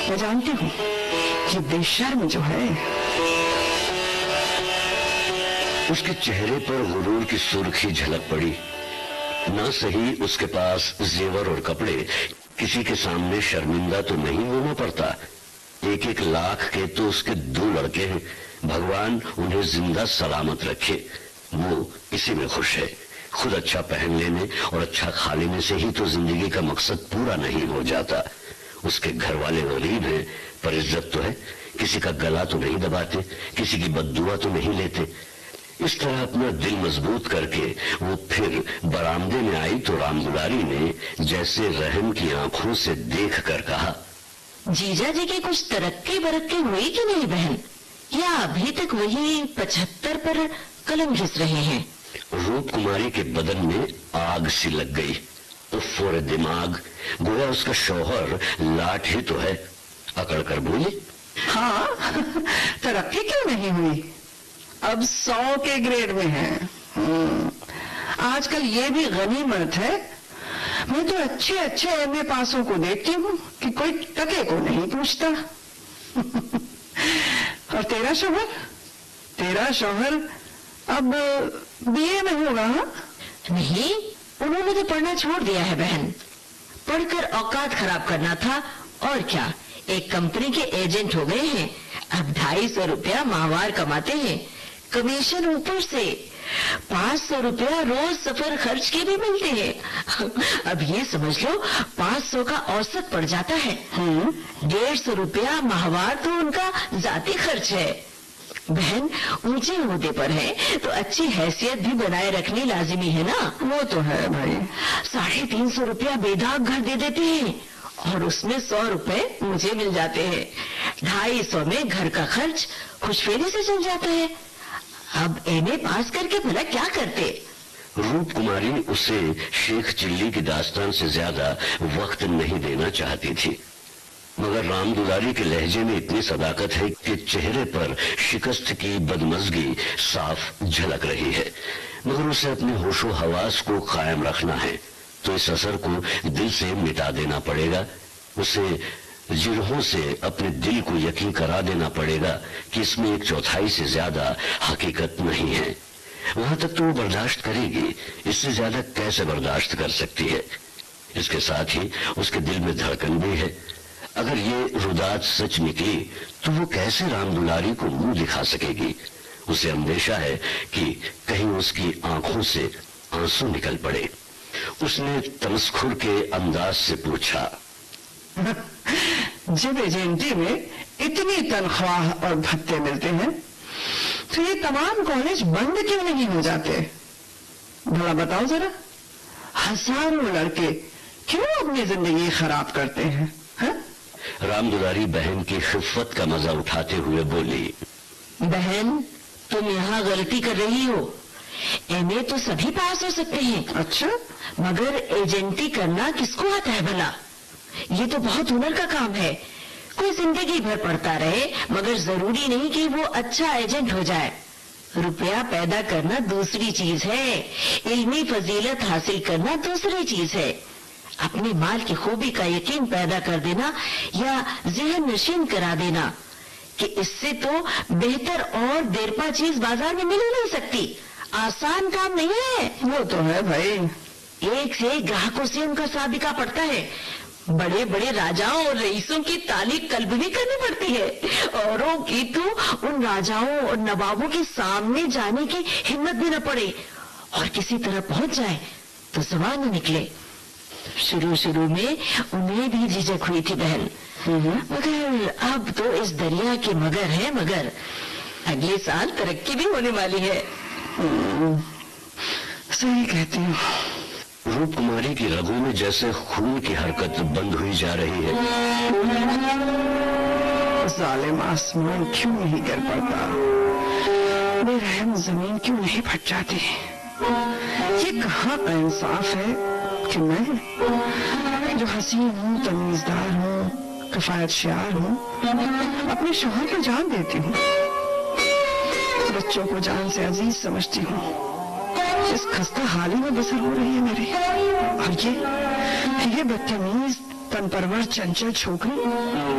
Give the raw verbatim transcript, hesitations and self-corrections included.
میں جانتی ہوں یہ بے شرم جو ہے. اس کے چہرے پر غرور کی سرخی جھلک پڑی. نہ صحیح اس کے پاس زیور اور کپڑے، کسی کے سامنے شرمندہ تو نہیں ہونا پڑتا. ایک ایک لاکھ کے تو اس کے دو لڑکے ہیں، بھگوان انہیں زندہ سلامت رکھے. وہ اسی میں خوش ہے. خود اچھا پہن لینے اور اچھا کھا لینے سے ہی تو زندگی کا مقصد پورا نہیں ہو جاتا. اس کے گھر والے غریب ہیں پر عزت تو ہے. کسی کا گلا تو نہیں دباتے، کسی کی بد دعا تو نہیں لیتے. اس طرح اپنا دل مضبوط کر کے وہ پھر برآمدے میں آئی تو رام دلاری نے جیسے رحم کی آنکھوں سے دیکھ کر کہا، جیجا جی کی کچھ ترقی برقی ہوئی کہ نہیں بہن، یا ابھی تک وہی پچہتر پر قلم گھس رہے ہیں؟ روپ کماری کے بدن میں آگ سی لگ گئی. افور دماغ، گویا اس کا شوہر لاٹ ہی تو ہے. اکڑ کر بولی، ہاں ترقی کیوں نہیں ہوئی، اب سو کے گریڈ میں ہے. آج کل یہ بھی غنیمت ہے. میں تو اچھے اچھے ایم اے پاسوں کو دیکھتی ہوں کہ کوئی ٹکے کو نہیں پوچھتا. اور تیرا شوہر تیرا شوہر اب بی اے میں ہوگا؟ ہاں نہیں، انہوں نے تو پڑھنا چھوڑ دیا ہے بہن. پڑھ کر اوقات خراب کرنا تھا اور کیا. ایک کمپنی کے ایجنٹ ہو گئے ہیں. اب ڈھائی سو روپیہ ماہوار کماتے ہیں، کمیشن اوپر سے. پانچ سو روپیہ روز سفر خرچ کے بھی ملتے ہیں. اب یہ سمجھ لو پانچ سو کا اوسط پڑ جاتا ہے. ڈیڑھ سو روپیہ ماہوار تو ان کا ذاتی خرچ ہے. بہن اونچے عہدے پر ہے تو اچھی حیثیت بھی بنائے رکھنی لازمی ہے نا. وہ تو ہے بھائی. ساڑھے تین سو روپیہ بے داغ گھر دے دیتے ہیں اور اس میں سو روپے مجھے مل جاتے ہیں. ڈھائی سو میں گھر کا خرچ خوش فیری سے چل جاتا ہے. اب ایم اے پاس کر کے بھلا کیا کرتے؟ روپ کماری اسے شیخ چلی کی داستان سے زیادہ وقت نہیں دینا چاہتی تھی، مگر رام دلاری کے لہجے میں اتنی صداقت ہے کہ چہرے پر شکست کی بدمزگی صاف جھلک رہی ہے. مگر اسے اپنے ہوش و حواس کو قائم رکھنا ہے تو اس اثر کو دل سے مٹا دینا پڑے گا. اسے جرحوں سے اپنے دل کو یقین کرا دینا پڑے گا کہ اس میں ایک چوتھائی سے زیادہ حقیقت نہیں ہے. وہاں تک تو وہ برداشت کرے گی، اس سے زیادہ کیسے برداشت کر سکتی ہے؟ اس کے ساتھ ہی اس کے دل میں دھڑکن بھی ہے. اگر یہ رودات سچ نکلی تو وہ کیسے رام دلاری کو منہ دکھا سکے گی؟ اسے اندیشہ ہے کہ کہیں اس کی آنکھوں سے آنسو نکل پڑے. اس نے تمسخر کے انداز سے پوچھا، جب ایجنٹی میں اتنی تنخواہ اور بھتے ملتے ہیں تو یہ تمام کالج بند کیوں نہیں ہو جاتے؟ بھلا بتاؤ ذرا، ہزاروں لڑکے کیوں اپنی زندگی خراب کرتے ہیں؟ رام دلاری بہن کی خفت کا مزہ اٹھاتے ہوئے بولی، بہن تم یہاں غلطی کر رہی ہو. ایم اے تو سبھی پاس ہو سکتے ہیں. اچھا، مگر ایجنٹی کرنا کس کو آتا ہے بھلا؟ یہ تو بہت ہنر کا کام ہے. کوئی زندگی بھر پڑھتا رہے مگر ضروری نہیں کہ وہ اچھا ایجنٹ ہو جائے. روپیہ پیدا کرنا دوسری چیز ہے، علمی فضیلت حاصل کرنا دوسری چیز ہے. اپنے مال کی خوبی کا یقین پیدا کر دینا یا ذہن نشین کرا دینا کہ اس سے تو بہتر اور دیرپا چیز بازار میں مل نہیں سکتی. آسان کام نہیں ہے. وہ تو ہے بھائی. ایک سے ایک گراہکوں سے ان کا سابقہ پڑتا ہے. بڑے بڑے راجاؤں اور رئیسوں کی تعلیق قلب بھی کرنی پڑتی ہے. اوروں کی تو ان راجاؤں اور نوابوں کے سامنے جانے کی ہمت بھی نہ پڑے اور کسی طرح پہنچ جائے تو زبان نہ نکلے. شروع شروع میں انہیں بھی جھجک ہوئی تھی بہن، مگر اب تو اس دریا کے مگر ہے. مگر اگلے سال ترقی بھی ہونے والی ہے. صحیح کہتی ہوں. روپ کماری کی رگوں میں جیسے خون کی حرکت بند ہوئی جا رہی ہے. ظالم آسمان کیوں نہیں گر پڑتا؟ بے رحم زمین کیوں نہیں پھٹ جاتی؟ یہ کہاں کا انصاف ہے کہ میں جو حسین ہوں، تمیزدار ہوں، کفایت شیار ہوں، اپنے شوہر کو جان دیتی ہوں، بچوں کو جان سے عزیز سمجھتی ہوں، اس خستہ حالی میں بسر ہو رہی ہے میری. اور یہ یہ بدتمیز تن پرور چنچل چھوکری